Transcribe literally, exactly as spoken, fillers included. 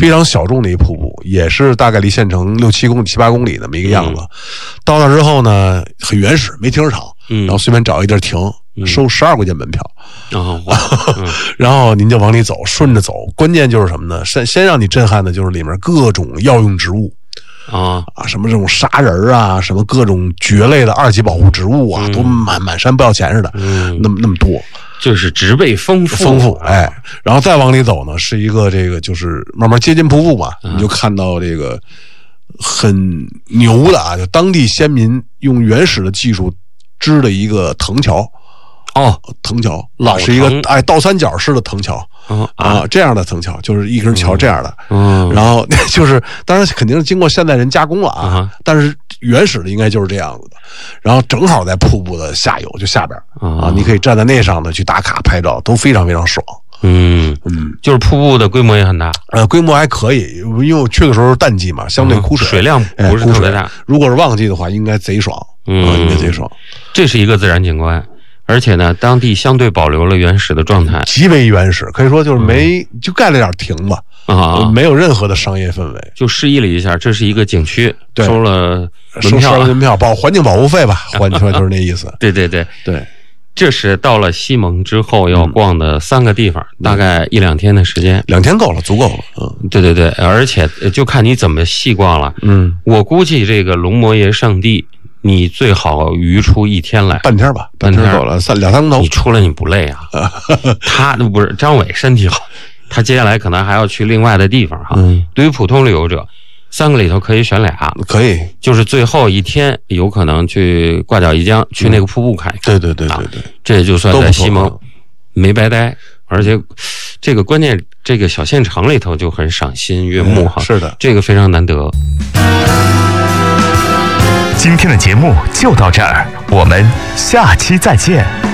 非常小众的一瀑布，也是大概离县城六七公里、七八公里那么一个样子。嗯、到那之后呢，很原始，没停车场，嗯、然后随便找一地儿停，嗯、收十二块钱门票。 哦嗯、 然后您就往里走，顺着走。关键就是什么呢？先先让你震撼的就是里面各种药用植物。 啊啊，什么这种砂仁啊，什么各种蕨类的二级保护植物啊，嗯、都满满山不要钱似的，嗯，那么那么多， 就是植被丰富丰富，哎，然后再往里走呢，是一个这个就是慢慢接近瀑布嘛，嗯、你就看到这个很牛的啊，就当地先民用原始的技术织的一个藤桥。 哦， 藤桥老是一个哎倒三角式的藤桥、 嗯、 啊，这样的藤桥就是一根桥这样的， 嗯， 然后就是当然肯定是经过现代人加工了啊， 嗯、 但是原始的应该就是这样子的。然后正好在瀑布的下游，就下边、嗯、啊，你可以站在那上呢去打卡拍照，都非常非常爽。 嗯嗯，就是瀑布的规模也很大， 呃，规模还可以，因为我去的时候是淡季嘛，相对枯水， 嗯、水量不是特别大、哎。 如果是旺季的话，应该贼爽， 嗯， 啊、应该贼爽。 这是一个自然景观。而且呢，当地相对保留了原始的状态， 极为原始，可以说就是没、嗯、就盖了点亭吧， 啊， 没有任何的商业氛围， 就示意了一下，这是一个景区，收了门票，收了门票，保环境保护费吧，换句话就是那意思。 对对对对， 这是到了西蒙之后要逛的三个地方，嗯、大概一两天的时间， 两天够了，足够了。嗯， 对对对，而且就看你怎么细逛了。 嗯， 我估计这个龙摩耶圣地。你最好余出一天来， 半天吧，半天够了，三两三个头。 你出来你不累啊？他不是张伟身体好，他接下来可能还要去另外的地方哈。 嗯， 对于普通旅游者，三个里头可以选俩， 可以， 就是最后一天有可能去挂角一江，去那个瀑布看一看。 对对对对对， 啊、这也就算在西蒙没白待，而且这个关键这个小县城里头就很赏心悦目哈、 嗯。是的， 这个非常难得。 今天的节目就到这儿，我们下期再见。